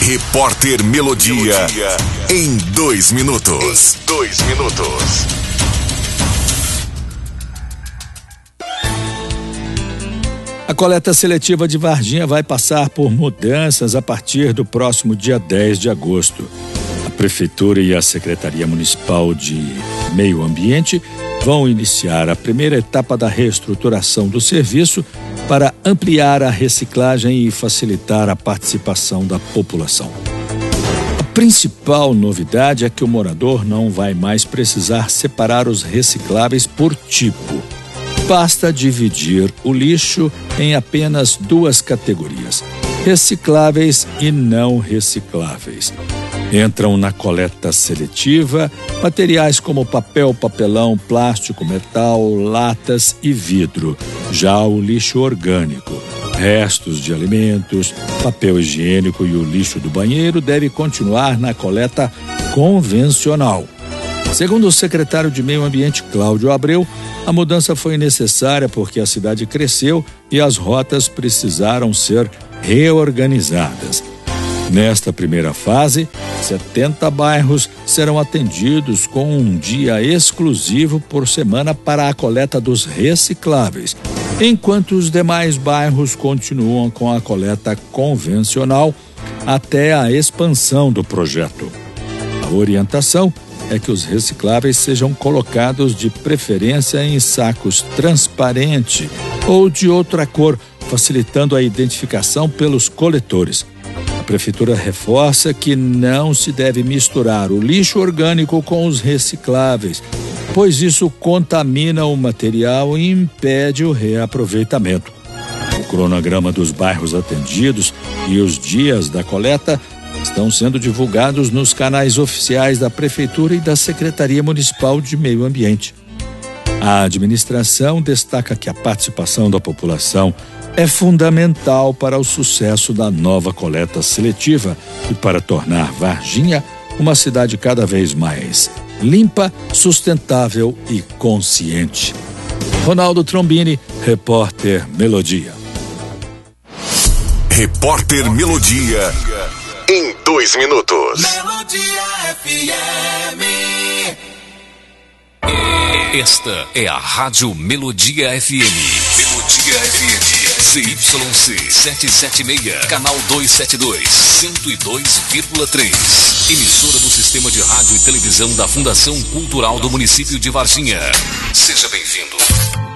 Repórter Melodia em 2 minutos. A coleta seletiva de Varginha vai passar por mudanças a partir do próximo dia 10 de agosto. A Prefeitura e a Secretaria Municipal de Meio Ambiente vão iniciar a primeira etapa da reestruturação do serviço para ampliar a reciclagem e facilitar a participação da população. A principal novidade é que o morador não vai mais precisar separar os recicláveis por tipo. Basta dividir o lixo em apenas 2 categorias: recicláveis e não recicláveis. Entram na coleta seletiva materiais como papel, papelão, plástico, metal, latas e vidro. Já o lixo orgânico, restos de alimentos, papel higiênico e o lixo do banheiro deve continuar na coleta convencional. Segundo o secretário de Meio Ambiente, Cláudio Abreu, a mudança foi necessária porque a cidade cresceu e as rotas precisaram ser reorganizadas. Nesta primeira fase, 70 bairros serão atendidos com um dia exclusivo por semana para a coleta dos recicláveis, enquanto os demais bairros continuam com a coleta convencional até a expansão do projeto. A orientação é que os recicláveis sejam colocados de preferência em sacos transparentes ou de outra cor, facilitando a identificação pelos coletores. A Prefeitura reforça que não se deve misturar o lixo orgânico com os recicláveis, pois isso contamina o material e impede o reaproveitamento. O cronograma dos bairros atendidos e os dias da coleta estão sendo divulgados nos canais oficiais da Prefeitura e da Secretaria Municipal de Meio Ambiente. A administração destaca que a participação da população é fundamental para o sucesso da nova coleta seletiva e para tornar Varginha uma cidade cada vez mais limpa, sustentável e consciente. Ronaldo Trombini, Repórter Melodia. Repórter Melodia em 2 minutos. Melodia FM. Esta é a Rádio Melodia FM. Melodia FM. ZYC 776, canal 272, 102,3. Emissora do Sistema de Rádio e Televisão da Fundação Cultural do Município de Varginha. Seja bem-vindo.